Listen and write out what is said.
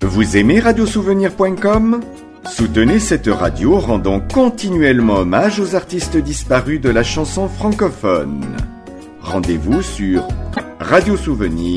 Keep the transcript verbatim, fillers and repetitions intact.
Vous aimez radiosouvenir point com ? Soutenez cette radio rendant continuellement hommage aux artistes disparus de la chanson francophone. Rendez-vous sur radiosouvenir